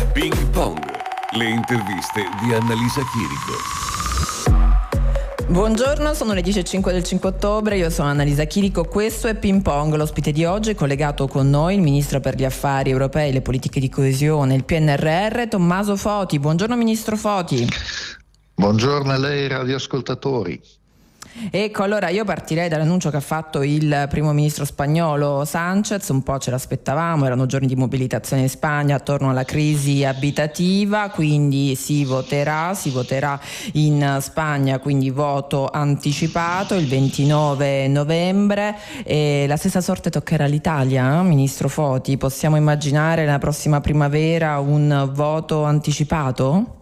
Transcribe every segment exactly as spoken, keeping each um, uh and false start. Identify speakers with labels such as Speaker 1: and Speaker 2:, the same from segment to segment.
Speaker 1: Ping Pong, le interviste di Annalisa Chirico.
Speaker 2: Buongiorno, sono le dieci e cinque del cinque ottobre, io sono Annalisa Chirico, questo è Ping Pong. L'ospite di oggi è collegato con noi il Ministro per gli Affari Europei e le Politiche di Coesione, il P N R R, Tommaso Foti. Buongiorno Ministro Foti.
Speaker 3: Buongiorno a lei radioascoltatori.
Speaker 2: Ecco, allora io partirei dall'annuncio che ha fatto il primo ministro spagnolo Sánchez. Un po' ce l'aspettavamo, erano giorni di mobilitazione in Spagna attorno alla crisi abitativa, quindi si voterà, si voterà in Spagna, quindi voto anticipato il ventinove novembre. E la stessa sorte toccherà all'Italia, eh, Ministro Foti? Possiamo immaginare la prossima primavera un voto anticipato?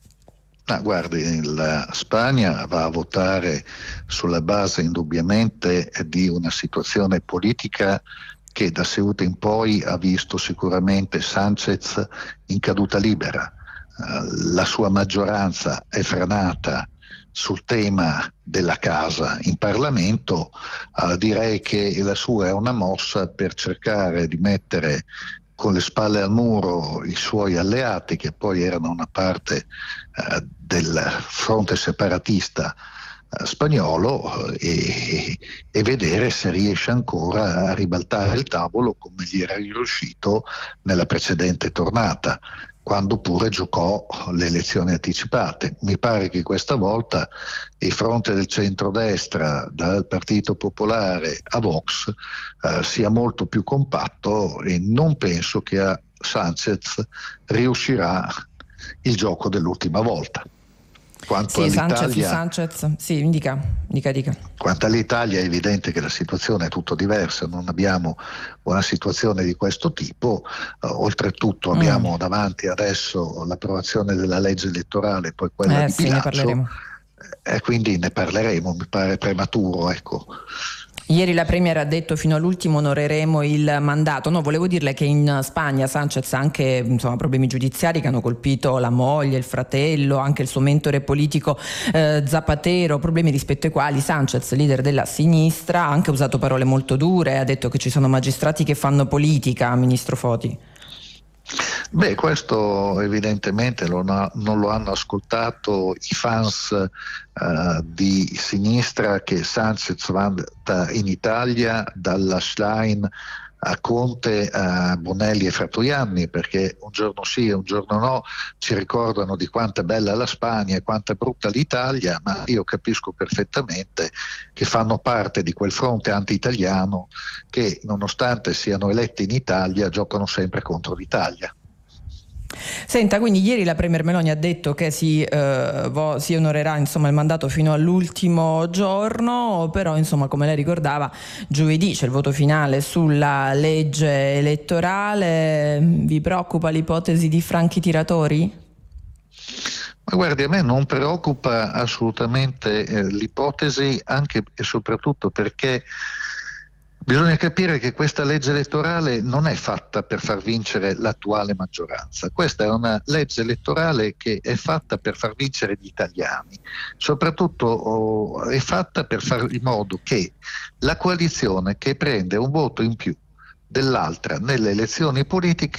Speaker 3: Ah, guardi, la Spagna va a votare sulla base indubbiamente di una situazione politica che da Ceuta in poi ha visto sicuramente Sánchez in caduta libera. Uh, la sua maggioranza è frenata sul tema della casa in Parlamento. Uh, direi che la sua è una mossa per cercare di mettere con le spalle al muro i suoi alleati, che poi erano una parte eh, del fronte separatista eh, spagnolo, eh, e, e vedere se riesce ancora a ribaltare il tavolo come gli era riuscito nella precedente tornata, quando pure giocò le elezioni anticipate. Mi pare che questa volta il fronte del centrodestra, dal Partito Popolare a Vox, eh, sia molto più compatto, e non penso che a Sánchez riuscirà il gioco dell'ultima volta. Quanto
Speaker 2: sì,
Speaker 3: all'Italia,
Speaker 2: Sánchez, Sánchez, sì, indica, dica, dica.
Speaker 3: Quanto all'Italia è evidente che la situazione è tutto diversa, non abbiamo una situazione di questo tipo, uh, oltretutto mm. abbiamo davanti adesso l'approvazione della legge elettorale, poi quella
Speaker 2: eh,
Speaker 3: di
Speaker 2: sì,
Speaker 3: bilancio,
Speaker 2: ne parleremo.
Speaker 3: E quindi ne parleremo, mi pare prematuro, ecco.
Speaker 2: Ieri la Premier ha detto fino all'ultimo onoreremo il mandato. No, volevo dirle che in Spagna Sánchez ha anche insomma, problemi giudiziari che hanno colpito la moglie, il fratello, anche il suo mentore politico eh, Zapatero, problemi rispetto ai quali Sánchez, leader della sinistra, ha anche usato parole molto dure, ha detto che ci sono magistrati che fanno politica, Ministro Foti.
Speaker 3: Beh, questo evidentemente lo, non lo hanno ascoltato i fans uh, di sinistra che Sánchez vanta in Italia, dalla Schlein a Conte, a Bonelli e Fratoianni, perché un giorno sì e un giorno no ci ricordano di quanto è bella la Spagna e quanto è brutta l'Italia, ma io capisco perfettamente che fanno parte di quel fronte anti-italiano che, nonostante siano eletti in Italia, giocano sempre contro l'Italia.
Speaker 2: Senta, quindi ieri la Premier Meloni ha detto che si, eh, vo- si onorerà insomma il mandato fino all'ultimo giorno, però insomma come lei ricordava giovedì c'è il voto finale sulla legge elettorale. Vi preoccupa l'ipotesi di franchi tiratori?
Speaker 3: Ma guardi, a me non preoccupa assolutamente eh, l'ipotesi, anche e soprattutto perché bisogna capire che questa legge elettorale non è fatta per far vincere l'attuale maggioranza. Questa è una legge elettorale che è fatta per far vincere gli italiani. Soprattutto oh, è fatta per fare in modo che la coalizione che prende un voto in più dell'altra nelle elezioni politiche